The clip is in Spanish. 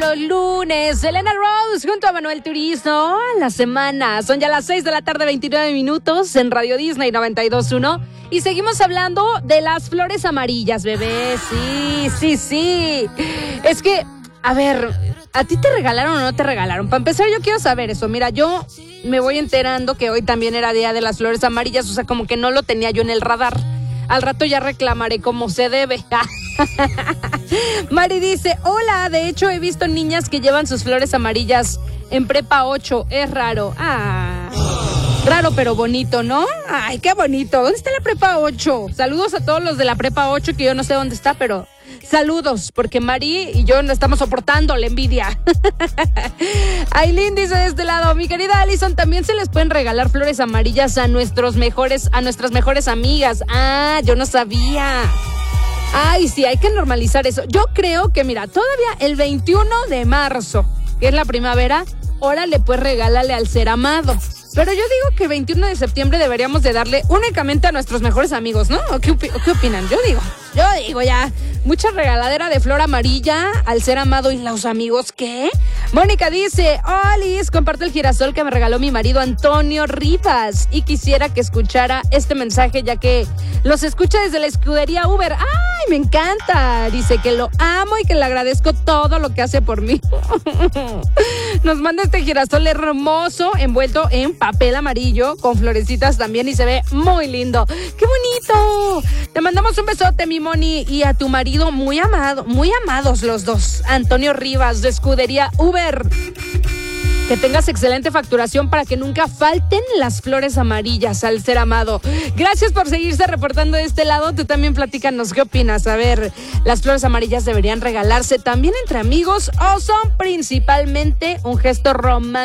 los lunes. Selena Rose junto a Manuel Turizo. La semana. Son ya las 6 de la tarde, 29 minutos en Radio Disney 92.1. Y seguimos hablando de las flores amarillas, bebé. Sí. Es que, a ver, ¿a ti te regalaron o no te regalaron? Para empezar, yo quiero saber eso. Mira, yo me voy enterando que hoy también era Día de las Flores Amarillas. O sea, como que no lo tenía yo en el radar. Al rato ya reclamaré como se debe. Mari dice, hola, de hecho he visto niñas que llevan sus flores amarillas en prepa 8, es raro. Raro pero bonito, ¿no? Ay, qué bonito. ¿Dónde está la prepa 8? Saludos a todos los de la prepa 8, que yo no sé dónde está, pero saludos, porque Mari y yo no estamos soportando la envidia. Aileen dice de este lado, mi querida Alison, también se les pueden regalar flores amarillas a nuestras mejores amigas. Yo no sabía. Ay, sí, hay que normalizar eso. Yo creo que, mira, todavía el 21 de marzo, que es la primavera, órale, pues regálale al ser amado. Pero yo digo que el 21 de septiembre deberíamos de darle únicamente a nuestros mejores amigos, ¿no? ¿O qué opinan? Yo digo ya, mucha regaladera de flor amarilla al ser amado y los amigos, ¿qué? Mónica dice, Olis, comparte el girasol que me regaló mi marido Antonio Rivas y quisiera que escuchara este mensaje ya que los escucha desde la escudería Uber. ¡Ay, me encanta! Dice que lo amo y que le agradezco todo lo que hace por mí. Nos manda este girasol hermoso envuelto en papel amarillo con florecitas también y se ve muy lindo. ¡Qué bonito! Te mandamos un besote, mi Moni, y a tu marido muy amados los dos, Antonio Rivas de escudería Uber. Que tengas excelente facturación para que nunca falten las flores amarillas al ser amado. Gracias por seguirse reportando de este lado. Tú también platícanos qué opinas. A ver, ¿las flores amarillas deberían regalarse también entre amigos o son principalmente un gesto romántico